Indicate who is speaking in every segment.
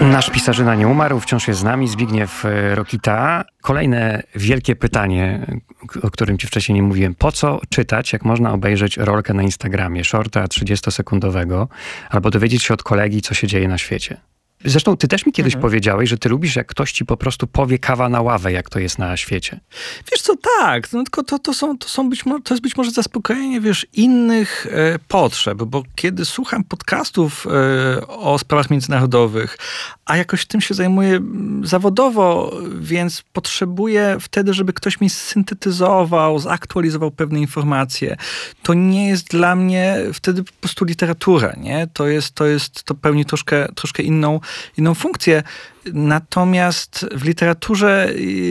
Speaker 1: Nasz pisarzyna nie umarł, wciąż jest z nami, Zbigniew Rokita. Kolejne wielkie pytanie, o którym ci wcześniej nie mówiłem. Po co czytać, jak można obejrzeć rolkę na Instagramie, shorta 30-sekundowego, albo dowiedzieć się od kolegi, co się dzieje na świecie? Zresztą ty też mi kiedyś powiedziałeś, że ty lubisz, jak ktoś ci po prostu powie kawa na ławę, jak to jest na świecie.
Speaker 2: Wiesz co, tak, no tylko to jest być może zaspokojenie, innych potrzeb, bo kiedy słucham podcastów o sprawach międzynarodowych, a jakoś tym się zajmuję zawodowo, więc potrzebuję wtedy, żeby ktoś mi syntetyzował, zaktualizował pewne informacje. To nie jest dla mnie wtedy po prostu literatura, nie? To pełni troszkę inną funkcję. Natomiast w literaturze,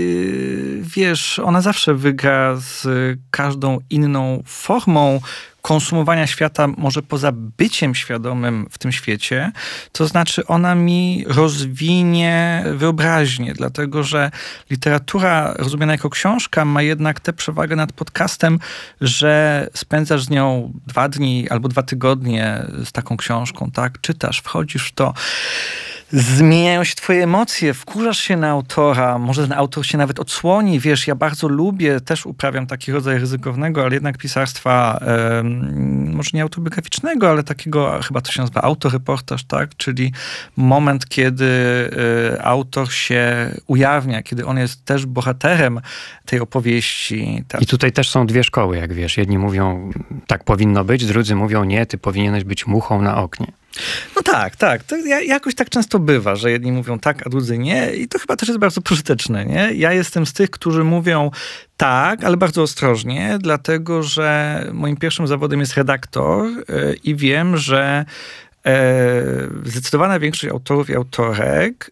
Speaker 2: ona zawsze wygra z każdą inną formą konsumowania świata, może poza byciem świadomym w tym świecie. To znaczy ona mi rozwinie wyobraźnię, dlatego że literatura rozumiana jako książka ma jednak tę przewagę nad podcastem, że spędzasz z nią 2 dni albo 2 tygodnie z taką książką, tak? Czytasz, wchodzisz w to. Zmieniają się twoje emocje, wkurzasz się na autora, może ten autor się nawet odsłoni, ja bardzo lubię, też uprawiam taki rodzaj ryzykownego, ale jednak pisarstwa, może nie autobiograficznego, ale takiego, chyba to się nazywa autoreportaż, tak? Czyli moment, kiedy autor się ujawnia, kiedy on jest też bohaterem tej opowieści. Tak.
Speaker 1: I tutaj też są 2 szkoły, jak wiesz. Jedni mówią, tak powinno być, drudzy mówią, nie, ty powinieneś być muchą na oknie.
Speaker 2: No tak. To jakoś tak często bywa, że jedni mówią tak, a drudzy nie. I to chyba też jest bardzo pożyteczne, nie? Ja jestem z tych, którzy mówią tak, ale bardzo ostrożnie, dlatego że moim pierwszym zawodem jest redaktor i wiem, że zdecydowana większość autorów i autorek